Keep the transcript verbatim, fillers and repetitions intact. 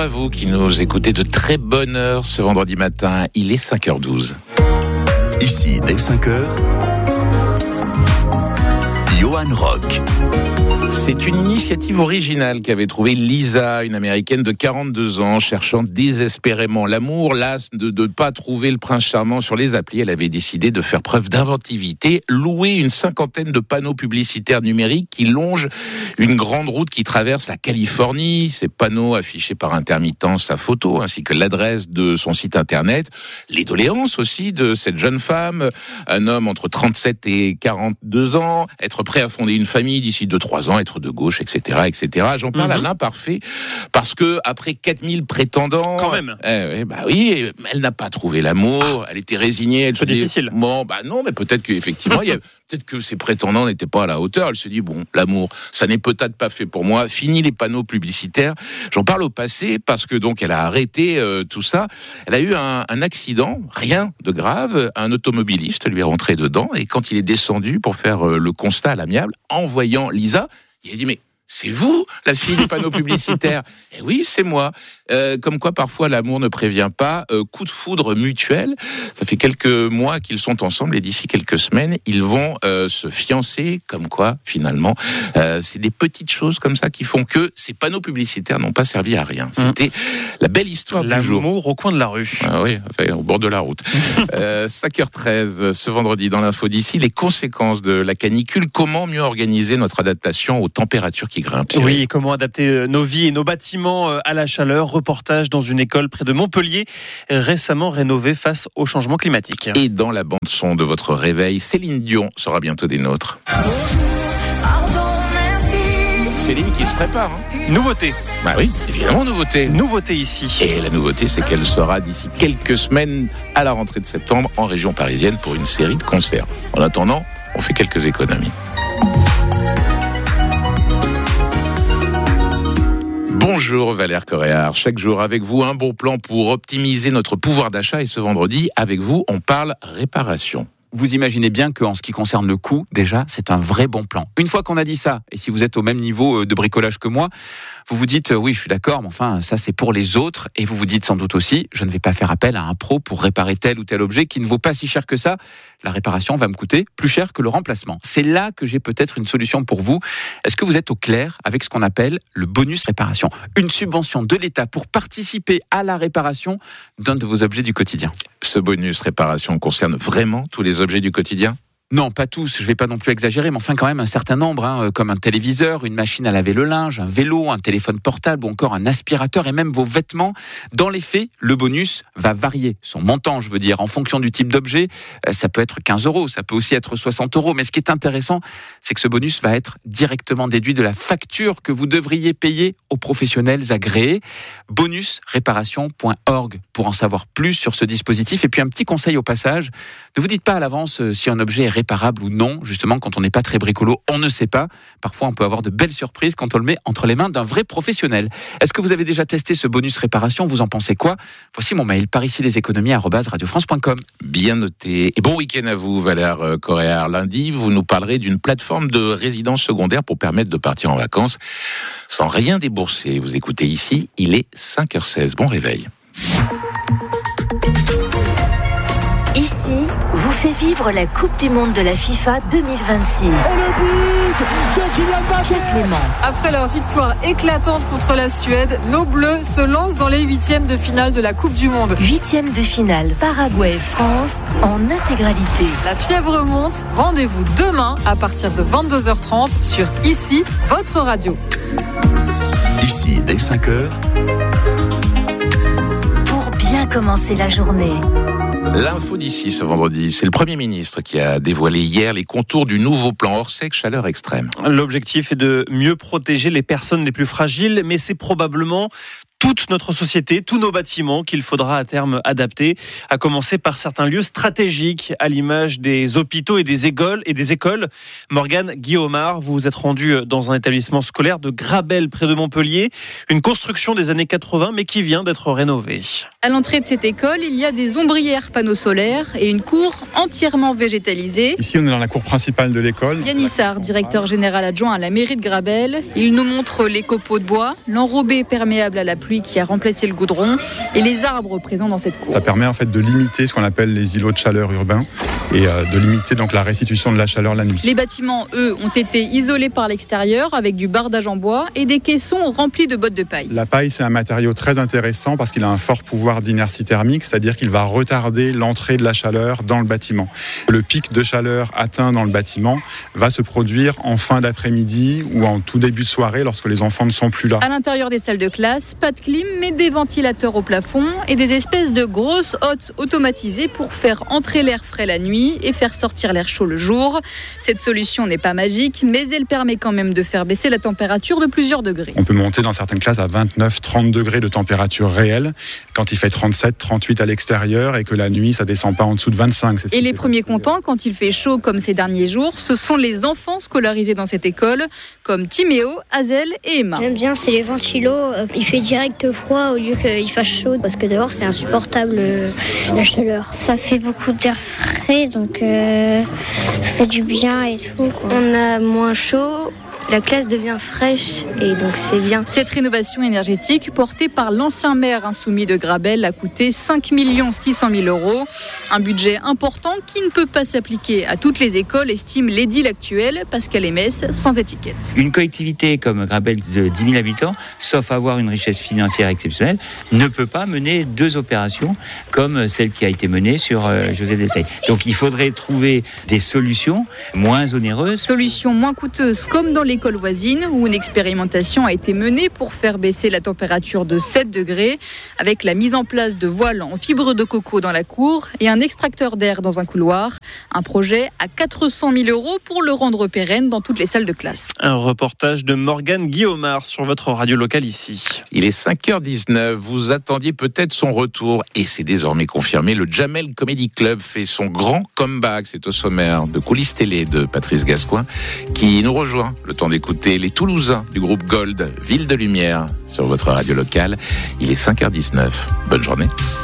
à vous qui nous écoutez de très bonne heure ce vendredi matin. Il est cinq heures douze. Ici, dès cinq heures, Johan Rock. C'est une initiative originale qu'avait trouvée Lisa, une américaine de quarante-deux ans, cherchant désespérément l'amour. Lasse de ne pas trouver le prince charmant sur les applis, elle avait décidé de faire preuve d'inventivité, louer une cinquantaine de panneaux publicitaires numériques qui longent une grande route qui traverse la Californie. Ces panneaux affichaient par intermittence sa photo, ainsi que l'adresse de son site internet. Les doléances aussi de cette jeune femme, un homme entre trente-sept et quarante-deux ans, être prêt à fonder une famille d'ici deux à trois ans, être de gauche, et cetera, et cetera. J'en parle mm-hmm. à l'imparfait parce que après quatre mille prétendants, quand même. Eh, bah oui, elle n'a pas trouvé l'amour. Ah, elle était résignée. Elle c'est difficile. Dit, bon, bah non, mais peut-être qu'effectivement, il y a, peut-être que ses prétendants n'étaient pas à la hauteur. Elle se dit bon, l'amour, ça n'est peut-être pas fait pour moi. Fini les panneaux publicitaires. J'en parle au passé parce que donc elle a arrêté euh, tout ça. Elle a eu un, un accident, rien de grave. Un automobiliste lui est rentré dedans et quand il est descendu pour faire euh, le constat à l'amiable, en voyant Lisa, il a dit mais c'est vous, la fille du panneau publicitaire? Eh oui, c'est moi. Euh, comme quoi, parfois, l'amour ne prévient pas. Euh, coup de foudre mutuel. Ça fait quelques mois qu'ils sont ensemble et d'ici quelques semaines, ils vont euh, se fiancer. Comme quoi, finalement, euh, c'est des petites choses comme ça qui font que ces panneaux publicitaires n'ont pas servi à rien. C'était mmh. la belle histoire L'amour du jour. L'amour au coin de la rue. Ah oui, enfin, au bord de la route. euh, cinq heures treize, ce vendredi, dans l'info d'ici, les conséquences de la canicule. Comment mieux organiser notre adaptation aux températures qui grimpent? Oui, comment adapter nos vies et nos bâtiments à la chaleur. Reportage dans une école près de Montpellier, récemment rénovée face au changement climatique. Et dans la bande-son de votre réveil, Céline Dion sera bientôt des nôtres. Céline qui se prépare. Hein. Nouveauté. Bah oui, évidemment nouveauté. Nouveauté ici. Et la nouveauté, c'est qu'elle sera d'ici quelques semaines à la rentrée de septembre en région parisienne pour une série de concerts. En attendant, on fait quelques économies. Bonjour Valère Coréard, chaque jour avec vous un bon plan pour optimiser notre pouvoir d'achat et ce vendredi avec vous on parle réparation. Vous imaginez bien qu'en ce qui concerne le coût, déjà, c'est un vrai bon plan. Une fois qu'on a dit ça, et si vous êtes au même niveau de bricolage que moi, vous vous dites, oui, je suis d'accord, mais enfin, ça, c'est pour les autres. Et vous vous dites sans doute aussi, je ne vais pas faire appel à un pro pour réparer tel ou tel objet qui ne vaut pas si cher que ça. La réparation va me coûter plus cher que le remplacement. C'est là que j'ai peut-être une solution pour vous. Est-ce que vous êtes au clair avec ce qu'on appelle le bonus réparation? Une subvention de l'État pour participer à la réparation d'un de vos objets du quotidien. Ce bonus réparation concerne vraiment tous les objets du quotidien ? Non, pas tous, je ne vais pas non plus exagérer, mais enfin quand même un certain nombre, hein, comme un téléviseur, une machine à laver le linge, un vélo, un téléphone portable ou encore un aspirateur et même vos vêtements. Dans les faits, le bonus va varier. Son montant, je veux dire, en fonction du type d'objet, ça peut être quinze euros, ça peut aussi être soixante euros. Mais ce qui est intéressant, c'est que ce bonus va être directement déduit de la facture que vous devriez payer aux professionnels agréés. bonus réparation point org pour en savoir plus sur ce dispositif. Et puis un petit conseil au passage, ne vous dites pas à l'avance si un objet est réparable ou non, justement quand on n'est pas très bricolo, on ne sait pas. Parfois on peut avoir de belles surprises quand on le met entre les mains d'un vrai professionnel. Est-ce que vous avez déjà testé ce bonus réparation? Vous en pensez quoi? Voici mon mail, par ici les économies arobase radio france point com. Bien noté. Et bon week-end à vous Valère Coréard. Lundi, vous nous parlerez d'une plateforme de résidence secondaire pour permettre de partir en vacances sans rien débourser. Vous écoutez ici, il est cinq heures seize. Bon réveil. Ici, vous fait vivre la Coupe du Monde de la FIFA deux mille vingt-six. Et le but de Kylian Mbappé. Pierre Clément. Après leur victoire éclatante contre la Suède, nos Bleus se lancent dans les huitièmes de finale de la Coupe du Monde. Huitièmes de finale, Paraguay-France en intégralité. La fièvre monte. Rendez-vous demain à partir de vingt-deux heures trente sur Ici, votre radio. Ici, dès cinq heures. Pour bien commencer la journée. L'info d'ici ce vendredi, c'est le Premier ministre qui a dévoilé hier les contours du nouveau plan Orsec chaleur extrême. L'objectif est de mieux protéger les personnes les plus fragiles, mais c'est probablement toute notre société, tous nos bâtiments qu'il faudra à terme adapter, à commencer par certains lieux stratégiques, à l'image des hôpitaux et des écoles. Et des écoles. Morgane Guillaumard, vous vous êtes rendu dans un établissement scolaire de Grabel, près de Montpellier, une construction des années quatre-vingts, mais qui vient d'être rénovée. À l'entrée de cette école, il y a des ombrières panneaux solaires et une cour entièrement végétalisée. Ici, on est dans la cour principale de l'école. Yannis Sarr, directeur général adjoint à la mairie de Grabel, il nous montre les copeaux de bois, l'enrobé perméable à la pluie pluie qui a remplacé le goudron et les arbres présents dans cette cour. Ça permet en fait de limiter ce qu'on appelle les îlots de chaleur urbains et euh, de limiter donc la restitution de la chaleur la nuit. Les bâtiments, eux, ont été isolés par l'extérieur avec du bardage en bois et des caissons remplis de bottes de paille. La paille, c'est un matériau très intéressant parce qu'il a un fort pouvoir d'inertie thermique, c'est-à-dire qu'il va retarder l'entrée de la chaleur dans le bâtiment. Le pic de chaleur atteint dans le bâtiment va se produire en fin d'après-midi ou en tout début de soirée lorsque les enfants ne sont plus là. À l'intérieur des salles de classe, pas de clim, mais des ventilateurs au plafond et des espèces de grosses hottes automatisées pour faire entrer l'air frais la nuit et faire sortir l'air chaud le jour. Cette solution n'est pas magique, mais elle permet quand même de faire baisser la température de plusieurs degrés. On peut monter dans certaines classes à vingt-neuf trente degrés de température réelle quand il fait trente-sept trente-huit à l'extérieur et que la nuit ça descend pas en dessous de vingt-cinq. Et les premiers contents quand il fait chaud comme ces derniers jours, ce sont les enfants scolarisés dans cette école comme Timéo, Hazel et Emma. J'aime bien, c'est les ventilos, il fait direct froid au lieu qu'il fasse chaud parce que dehors c'est insupportable la chaleur. Ça fait beaucoup d'air frais donc euh, ça fait du bien et tout, quoi. On a moins chaud. La classe devient fraîche et donc c'est bien. Cette rénovation énergétique portée par l'ancien maire insoumis de Grabel a coûté cinq millions six cent mille euros. Un budget important qui ne peut pas s'appliquer à toutes les écoles, estime l'édile actuelle Pascal Emès, sans étiquette. Une collectivité comme Grabel de dix mille habitants, sauf avoir une richesse financière exceptionnelle, ne peut pas mener deux opérations comme celle qui a été menée sur euh, José Détail. Donc il faudrait trouver des solutions moins onéreuses. Solutions moins coûteuses comme dans les l'école voisine où une expérimentation a été menée pour faire baisser la température de sept degrés avec la mise en place de voiles en fibre de coco dans la cour et un extracteur d'air dans un couloir. Un projet à quatre cent mille euros pour le rendre pérenne dans toutes les salles de classe. Un reportage de Morgane Guillaumard sur votre radio locale ici. Il est cinq heures dix-neuf, vous attendiez peut-être son retour et c'est désormais confirmé. Le Jamel Comedy Club fait son grand comeback. C'est au sommaire de Coulisses Télé de Patrice Gascoigne qui nous rejoint. Le temps d'écouter les Toulousains du groupe Gold, Ville de Lumière, sur votre radio locale. Il est cinq heures dix-neuf. Bonne journée.